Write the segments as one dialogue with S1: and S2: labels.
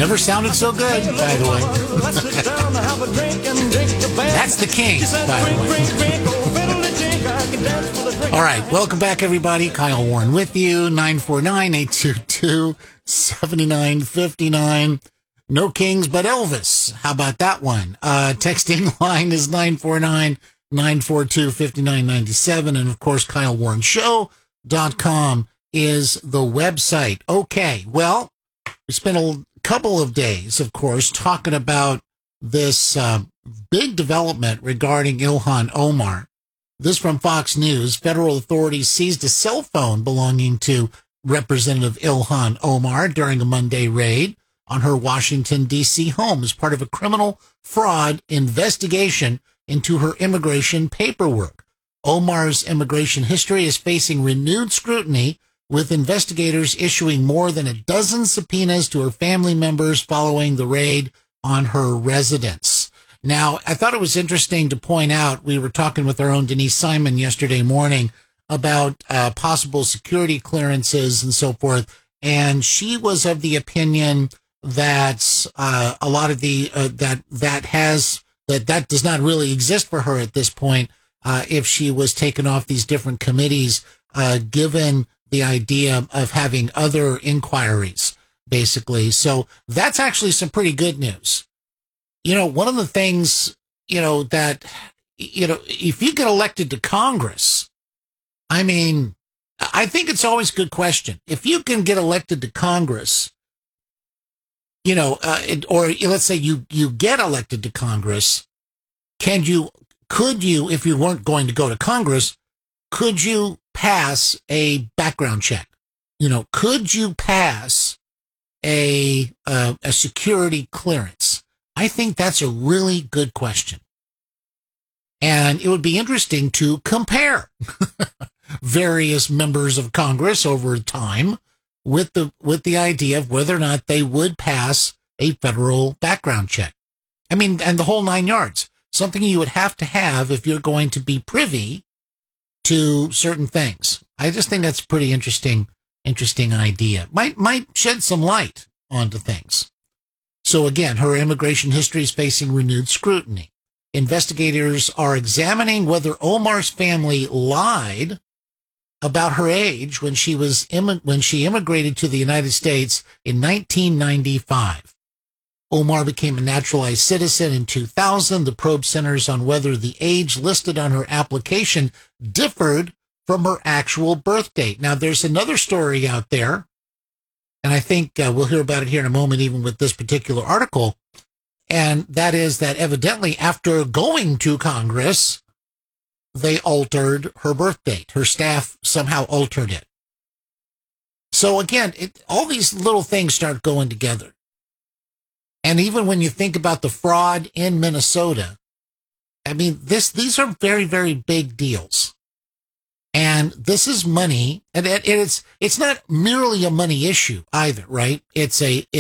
S1: Never sounded so good, by the way. That's the King, by the way. All right, welcome back, everybody. Kyle Warren with you, 949-822-7959. No Kings, but Elvis. How about that one? Texting line is 949-942-5997. And, of course, KyleWarrenShow.com is the website. Okay, well, we spent a couple of days, of course, talking about this big development regarding Ilhan Omar. This from Fox News. Federal authorities seized a cell phone belonging to Representative Ilhan Omar during a Monday raid on her Washington, D.C. home as part of a criminal fraud investigation into her immigration paperwork. Omar's immigration history is facing renewed scrutiny, with investigators issuing more than a dozen subpoenas to her family members following the raid on her residence. Now, I thought it was interesting to point out, we were talking with our own Denise Simon yesterday morning about possible security clearances and so forth, and she was of the opinion that a lot of the that does not really exist for her at this point if she was taken off these different committees, given the idea of having other inquiries, basically. So that's actually some pretty good news. You know, one of the things, that, if you get elected to Congress, I mean, I think it's always a good question. If you can get elected to Congress, or let's say you get elected to Congress, could you, if you weren't going to go to Congress, could you pass a background check? Could you pass a security clearance? I think that's a really good question. And it would be interesting to compare various members of Congress over time with the idea of whether or not they would pass a federal background check. I mean, and the whole 9 yards. Something you would have to have if you're going to be privy to certain things. I just think that's a pretty interesting idea. Might shed some light onto things. So again, her immigration history is facing renewed scrutiny. Investigators are examining whether Omar's family lied about her age when she immigrated to the United States in 1995. Omar became a naturalized citizen in 2000. The probe centers on whether the age listed on her application differed from her actual birth date. Now, there's another story out there, and I think we'll hear about it here in a moment, even with this particular article, and that is that evidently after going to Congress, they altered her birth date. Her staff somehow altered it. So again, all these little things start going together. And even when you think about the fraud in Minnesota, I mean, these are very, very big deals. And this is money, and it's not merely a money issue either, right? It's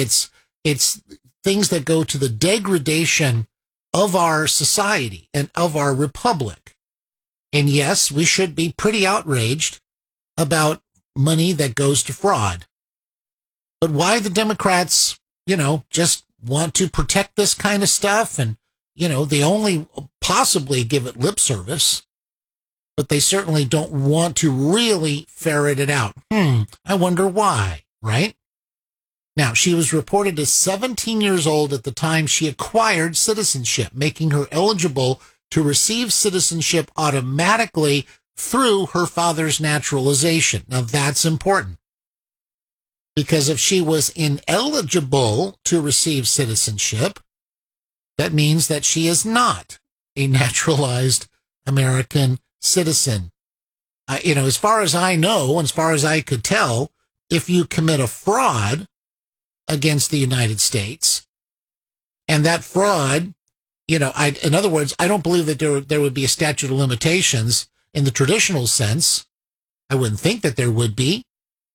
S1: things that go to the degradation of our society and of our republic. And yes, we should be pretty outraged about money that goes to fraud. But why the Democrats, just want to protect this kind of stuff, and, they only possibly give it lip service, but they certainly don't want to really ferret it out. I wonder why, right? Now, she was reported as 17 years old at the time she acquired citizenship, making her eligible to receive citizenship automatically through her father's naturalization. Now, that's important, because if she was ineligible to receive citizenship, that means that she is not a naturalized American citizen. As far as I know, and as far as I could tell, if you commit a fraud against the United States, and that fraud, in other words, I don't believe that there would be a statute of limitations in the traditional sense. I wouldn't think that there would be.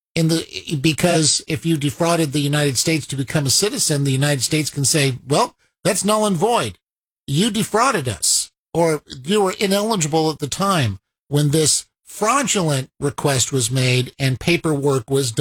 S1: Because if you defrauded the United States to become a citizen, the United States can say, well, that's null and void. You defrauded us, or you were ineligible at the time when this fraudulent request was made and paperwork was done.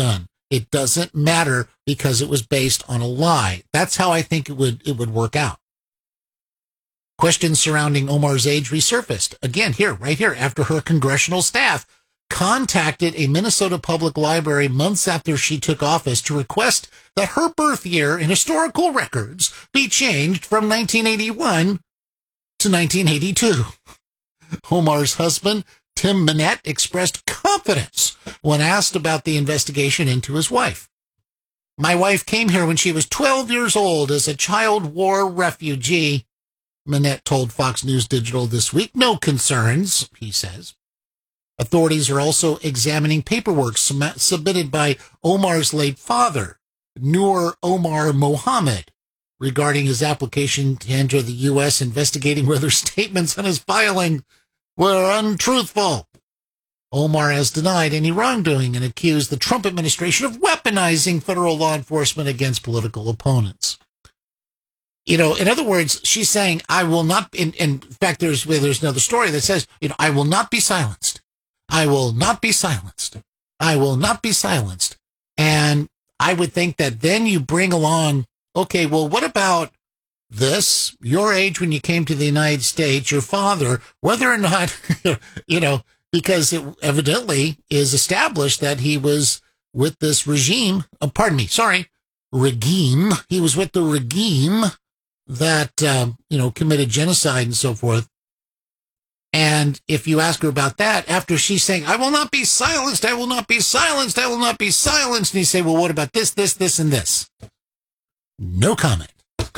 S1: It doesn't matter because it was based on a lie. That's how I think it would work out. Questions surrounding Omar's age resurfaced. Again, right here, after her congressional staff contacted a Minnesota public library months after she took office to request that her birth year in historical records be changed from 1981 to 1982. Omar's husband, Tim Manette, expressed confidence when asked about the investigation into his wife. My wife came here when she was 12 years old as a child war refugee, Manette told Fox News Digital this week. No concerns, he says. Authorities are also examining paperwork submitted by Omar's late father, Noor Omar Mohammed, regarding his application to enter the U.S., investigating whether statements on his filing were untruthful. Omar has denied any wrongdoing and accused the Trump administration of weaponizing federal law enforcement against political opponents. In other words, she's saying, I will not, in fact, there's another story that says, I will not be silenced. I will not be silenced. I will not be silenced. And I would think that then you bring along, okay, well, what about this? Your age when you came to the United States, your father, whether or not, because it evidently is established that he was with this regime. Regime. He was with the regime that, committed genocide and so forth. And if you ask her about that, after she's saying, I will not be silenced, I will not be silenced, I will not be silenced. And you say, well, what about this, and this? No comment.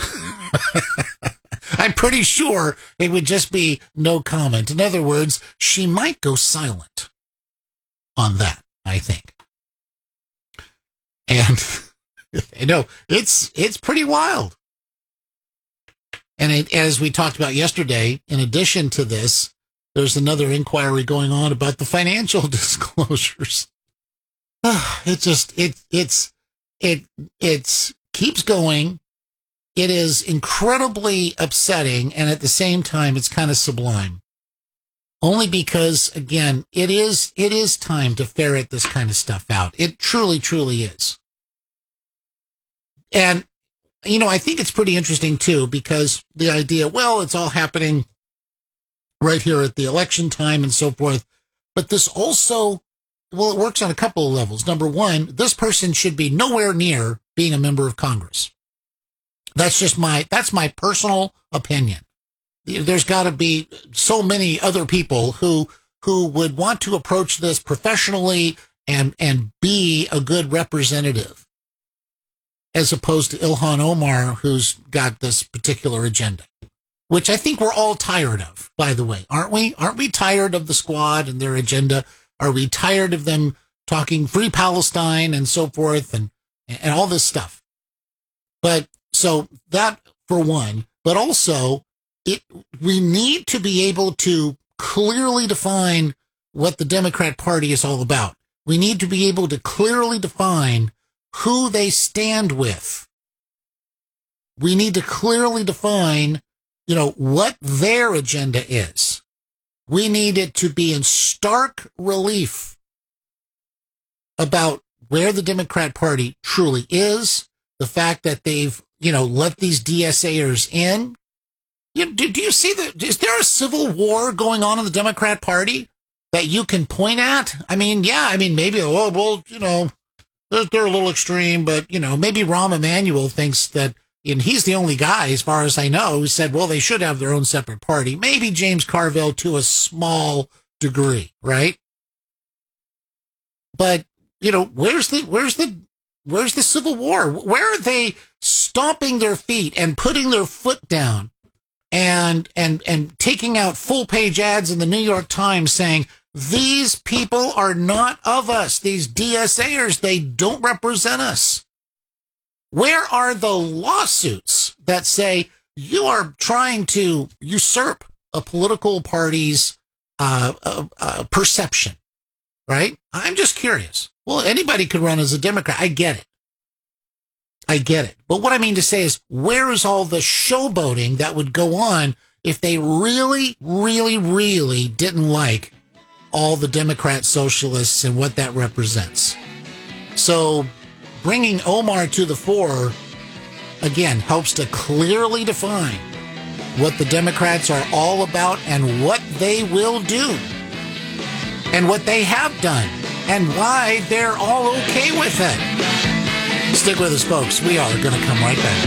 S1: I'm pretty sure it would just be no comment. In other words, she might go silent on that, I think. And, it's pretty wild. And as we talked about yesterday, in addition to this, there's another inquiry going on about the financial disclosures. It keeps going. It is incredibly upsetting, and at the same time, it's kind of sublime. Only because, again, it is time to ferret this kind of stuff out. It truly, truly is. And, I think it's pretty interesting, too, because the idea, well, it's all happening right here at the election time and so forth. But this also, well, it works on a couple of levels. Number one, this person should be nowhere near being a member of Congress. That's my personal opinion. There's got to be so many other people who would want to approach this professionally and be a good representative, as opposed to Ilhan Omar, who's got this particular agenda, which I think we're all tired of, by the way. Aren't we? Aren't we tired of the Squad and their agenda? Are we tired of them talking free Palestine and so forth and all this stuff? But so that for one, but also we need to be able to clearly define what the Democrat Party is all about. We need to be able to clearly define who they stand with. We need to clearly define, what their agenda is. We need it to be in stark relief about where the Democrat Party truly is, the fact that they've, let these DSAers in. Do you see is there a civil war going on in the Democrat Party that you can point at? Maybe, they're a little extreme, but, maybe Rahm Emanuel thinks that, and he's the only guy, as far as I know, who said, well, they should have their own separate party. Maybe James Carville to a small degree, right? But, where's the Civil War? Where are they stomping their feet and putting their foot down and taking out full-page ads in the New York Times saying, these people are not of us. These DSAers, they don't represent us. Where are the lawsuits that say you are trying to usurp a political party's perception, right? I'm just curious. Well, anybody could run as a Democrat. I get it. But what I mean to say is, where is all the showboating that would go on if they really, really, really didn't like all the Democrat socialists and what that represents? So bringing Omar to the fore, again, helps to clearly define what the Democrats are all about and what they will do and what they have done and why they're all okay with it. Stick with us, folks. We are going to come right back.